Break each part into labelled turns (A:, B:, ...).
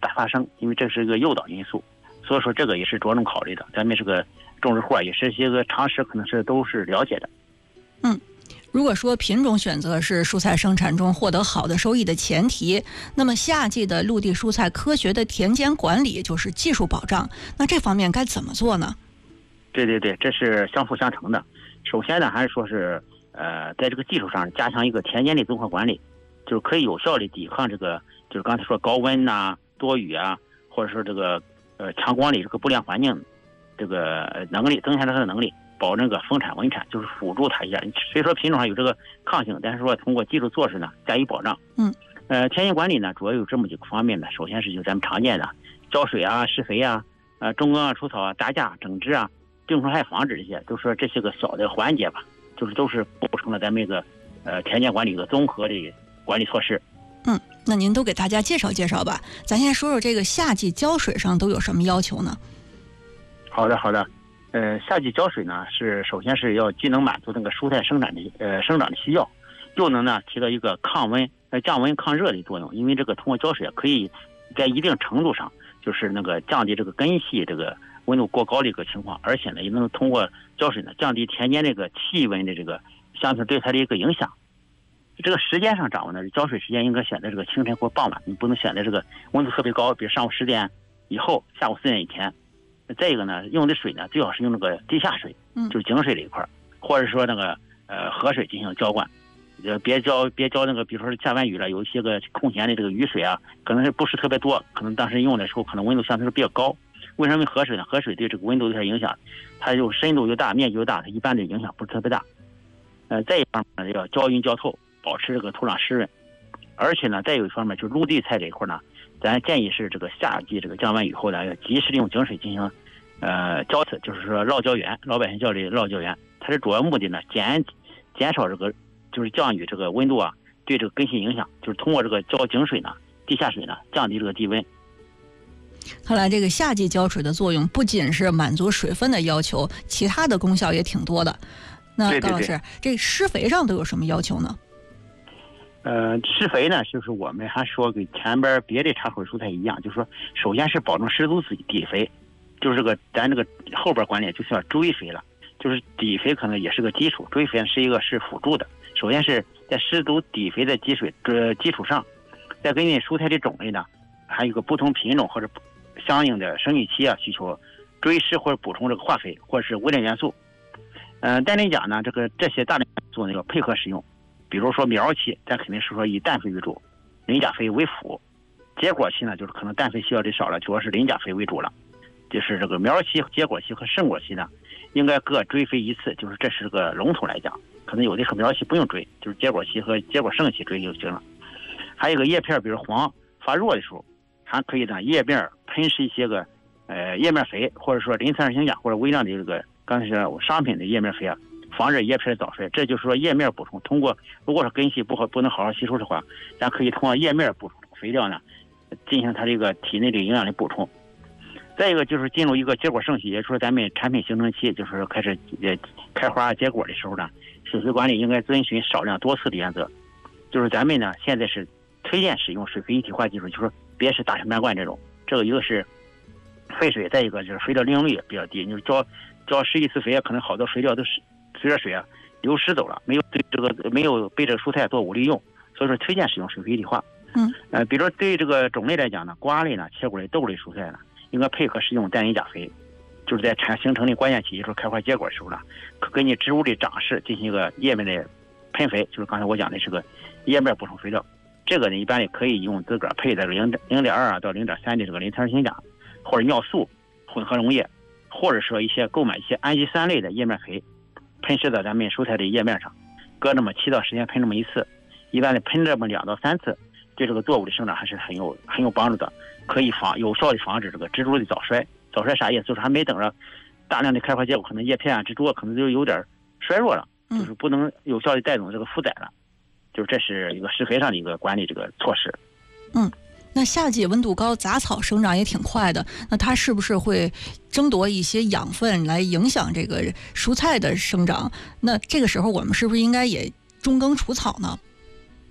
A: 大发生，因为这是一个诱导因素，所以说这个也是着重考虑的。咱们这个种植户也是些个常识，可能是都是了解的。
B: 如果说品种选择是蔬菜生产中获得好的收益的前提，那么夏季的陆地蔬菜科学的田间管理就是技术保障。那这方面该怎么做呢？
A: 对，这是相辅相成的。首先呢，还是说是在这个技术上加强一个田间的综合管理，就是可以有效的抵抗这个就是刚才说高温呐、多雨啊，或者说这个强光里这个不良环境这个能力，增强它的能力。保证个丰产稳产，就是辅助它一下。虽说品种上有这个抗性，但是说通过技术措施呢加以保障。田间管理呢主要有这么几个方面呢。首先是就咱们常见的浇水啊、施肥啊、种耕啊、除草啊、搭架、整治啊、病虫害防治这些，都说这些个小的环节吧，就是都是构成了咱们一个田间管理一个综合的管理措施。
B: 那您都给大家介绍介绍吧。咱先说说这个夏季浇水上都有什么要求呢？
A: 好的。夏季浇水呢，首先是要既能满足那个蔬菜生长的需要，又能呢起到一个降温、降温抗热的作用。因为这个通过浇水可以在一定程度上就是那个降低这个根系这个温度过高的一个情况，而且呢也能通过浇水呢降低田间这个气温的这个相对对它的一个影响。这个时间上掌握呢，浇水时间应该选择这个清晨或傍晚，你不能选择这个温度特别高，比如上午10点以后，下午4点以前。再一个呢，用的水呢最好是用那个地下水，就是井水这一块，或者说那个河水进行浇灌，别浇那个，比如说下完雨了，有一些个空闲的这个雨水啊，可能是不是特别多，可能当时用的时候可能温度相对是比较高。为什么河水呢？河水对这个温度有点影响，它就深度越大，面积越大，它一般的影响不是特别大。再一方面呢，要浇匀浇透，保持这个土壤湿润。而且呢，再有一方面就是陆地菜这一块呢，咱建议是这个夏季这个降完雨后呢，要及时利用井水进行浇刺，就是说绕浇园，老百姓叫的绕浇园。它的主要目的呢，减少这个就是降雨这个温度啊对这个根系影响，就是通过这个浇井水呢、地下水呢降低这个地温。
B: 看来这个夏季浇水的作用不仅是满足水分的要求，其他的功效也挺多的。那高老师，这施肥上都有什么要求呢？
A: 施肥呢，就是我们还说跟前边别的茶水蔬菜一样，就是说，首先是保证十足底肥，就是咱这个后边观念就是要追肥了，就是底肥可能也是个基础，追肥是辅助的。首先是在十足底肥的基础上，再根据蔬菜的种类呢，还有一个不同品种或者相应的生育期啊需求，追施或者补充这个化肥或者是微量元素。氮磷钾呢，这些大量元素呢要配合使用。比如说苗期，咱肯定是说以氮肥为主，磷钾肥为辅。结果期呢，就是可能氮肥需要的少了，主要是磷钾肥为主了。就是这个苗期、结果期和盛果期呢，应该各追肥一次，就是这是个笼统来讲。可能有的和苗期不用追，就是结果期和结果盛期追就行了。还有一个叶片，比如黄发弱的时候，还可以呢叶面喷施一些个叶面肥，或者说磷酸二氢钾或者微量的这个刚才说商品的叶面肥啊。防止叶片的早衰，这就是说叶面补充。通过如果是根系不能好好吸收的话，咱可以通过叶面补充肥料呢，进行它这个体内的营养的补充。再一个就是进入一个结果盛期，也就是说咱们产品形成期，就是开始开花结果的时候呢，水肥管理应该遵循少量多次的原则。就是咱们呢现在是推荐使用水肥一体化技术，就是说别是大瓶半罐这种。这个一个是费水，再一个就是肥料利用率也比较低。就是浇11次肥，可能好多肥料都是随着水啊流失走了，没有被这个蔬菜做无利用，所以说推荐使用水肥一体化。比如说对这个种类来讲呢，瓜类呢、切果类、豆类蔬菜呢，应该配合使用氮磷钾肥，就是在形成的关键期，就是开花结果的时候呢，可根据植物的长势进行一个叶面的喷肥，就是刚才我讲的是个叶面补充肥料。这个呢一般也可以用自个儿配的0.2啊到0.3的这个磷酸二氢钾或者尿素混合溶液，或者说购买一些氨基酸类的叶面肥。喷施到咱们蔬菜的叶面上，隔那么7到10天喷这么一次，一般的喷这么2到3次，对这个作物的生长还是很有帮助的，可以有效的防止这个植株的早衰。早衰啥意思？就是还没等着大量的开花结果，可能叶片啊、植株可能就有点衰弱了，就是不能有效的带动这个负载了。就是这是一个施肥上的一个管理这个措施。
B: 那夏季温度高，杂草生长也挺快的，那它是不是会争夺一些养分来影响这个蔬菜的生长？那这个时候我们是不是应该也中耕除草呢？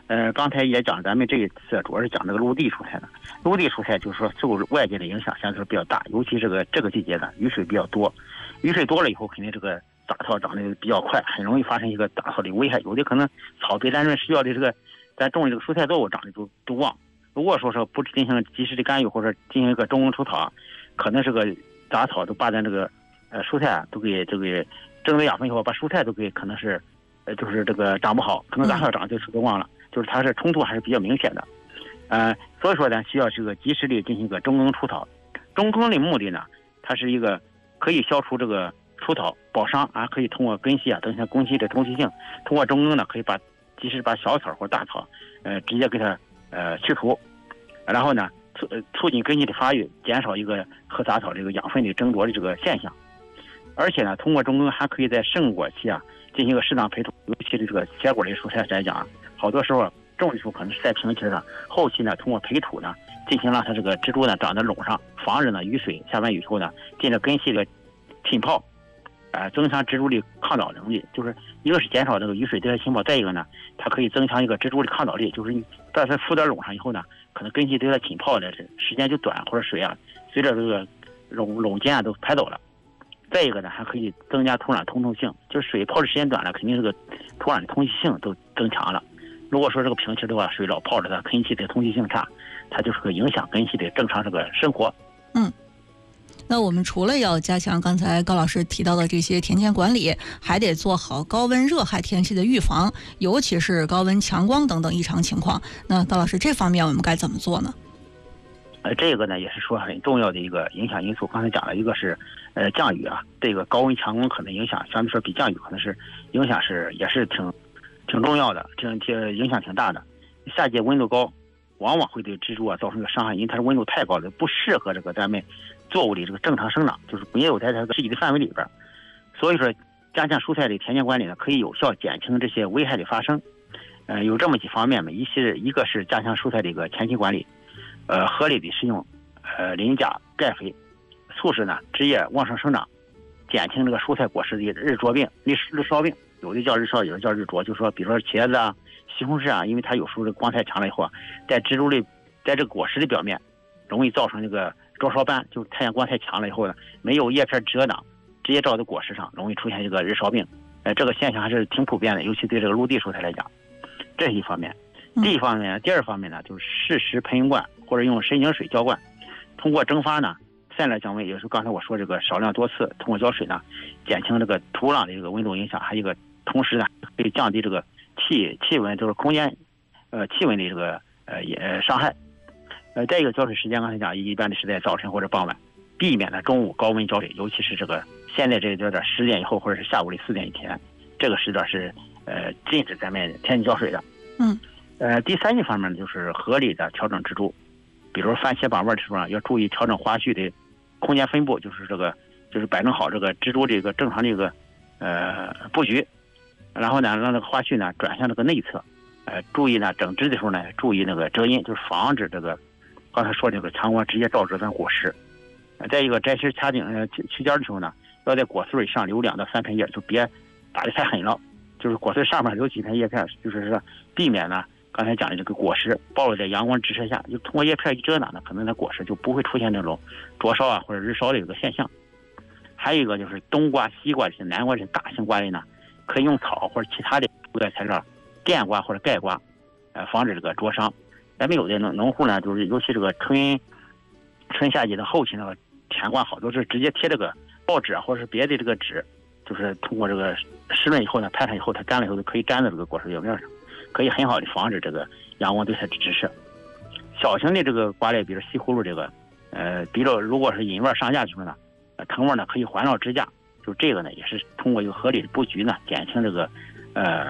A: 刚才也讲，咱们这一次主要是讲这个陆地蔬菜的。陆地蔬菜就是说受外界的影响相对比较大，尤其这个季节呢，雨水比较多，雨水多了以后，肯定这个杂草长得比较快，很容易发生一个杂草的危害。有的可能草比咱需要的咱种的这个蔬菜作物长得都旺。如果说是不进行及时的干预，或者进行一个中耕除草，可能这个杂草都把咱这个蔬菜都给争夺养分以后，把蔬菜都给可能是就是这个长不好，可能杂草长就都旺了，就是它是冲突还是比较明显的。所以说咱需要这个及时的进行一个中耕除草。中耕的目的呢，它是一个可以消除这个除草保墒啊，可以通过根系啊等一些根系的通气性，通过中耕呢可以及时把小草或大草直接给它去除，然后呢促进根系的发育，减少一个和杂草这个养分的争夺的这个现象。而且呢，通过中耕还可以在盛果期啊进行一个适当培土，尤其是这个结果类蔬菜来讲，好多时候种的时候可能是在平期上，后期呢通过培土呢进行让它这个植株呢长在垄上，防止呢雨水下完雨后呢进了根系的浸泡，增强植株的抗倒能力。就是一个是减少这个雨水对它浸泡，再一个呢它可以增强一个植株的抗倒力，就是你在它附在垄上以后呢，可能根系对它浸泡的时间就短，或者水啊随着这个垄间啊都排走了。再一个呢，还可以增加土壤通透性，就是水泡的时间短了，肯定这个土壤的通气性都增强了。如果说这个平期的话，水老泡着它，根系的通气性差，它就是个影响根系的正常这个生活。
B: 那我们除了要加强刚才高老师提到的这些田间管理，还得做好高温热害天气的预防，尤其是高温强光等等异常情况。那高老师，这方面我们该怎么做呢？
A: 这个呢也是说很重要的一个影响因素。刚才讲了一个是降雨啊，这个高温强光可能影响相对说比降雨可能是影响也是挺重要的，影响挺大的。夏季温度高，往往会对植株啊造成一个伤害，因为它是温度太高的，不适合这个咱们作物的这个正常生长，就是没有在它适宜的范围里边。所以说，加强蔬菜的田间管理呢，可以有效减轻这些危害的发生。有这么几方面嘛，一个是加强蔬菜的一个前期管理，合理的使用磷钾钙肥，促使呢枝叶旺盛生长，减轻这个蔬菜果实的日灼病、日烧病，有的叫日烧，有的叫日灼。就是说，比如说茄子啊、西红柿啊，因为它有时候这光太强了以后啊，在植株的在这个果实的表面，容易造成这个灼烧斑，就是太阳光太强了以后呢，没有叶片遮挡，直接照在果实上，容易出现这个日烧病。这个现象还是挺普遍的，尤其对这个陆地蔬菜来讲，这是一方面。第二方面呢，就是适时喷灌或者用深井水浇灌，通过蒸发呢散热降温，也就是刚才我说这个少量多次通过浇水呢，减轻这个土壤的这个温度影响，还有一个同时呢可以降低这个气温，就是空间气温的这个伤害。再一个浇水时间，刚才讲一般的是在早晨或者傍晚，避免呢中午高温浇水，尤其是这个现在这个10点以后，或者是下午的4点以前，这个时段是禁止咱们天气浇水的。第三一方面就是合理的调整植株，比如番茄把味的时候要注意调整花序的空间分布，就是摆正好这个植株这个正常的一个布局，然后呢让这个花序呢转向这个内侧，注意呢整枝的时候呢注意那个遮阴，就是防止这个刚才说这个强光直接照射咱果实。再一个摘枝掐顶去尖的时候呢，要在果穗上留2到3片叶，就别打得太狠了，就是果穗上面留几片叶片，就是说避免呢刚才讲的这个果实暴露在阳光直射下，就通过叶片一遮挡呢，可能它果实就不会出现那种灼烧啊或者日烧的一个现象。还有一个就是冬瓜、西瓜这些南瓜这些大型瓜类呢，可以用草或者其他的覆盖材料垫瓜或者盖瓜，防止这个灼伤。咱们有的农户呢，就是尤其这个春夏季的后期呢，甜瓜好多是直接贴这个报纸啊或者是别的这个纸，就是通过这个湿润以后呢，拍上以后它干了以后就可以粘在这个果实表面上，可以很好的防止这个阳光对它的直射。小型的这个瓜类，比如西葫芦这个，比如如果是引味上架的时候呢，藤味呢可以环绕支架，就这个呢也是通过一个合理的布局呢，减轻这个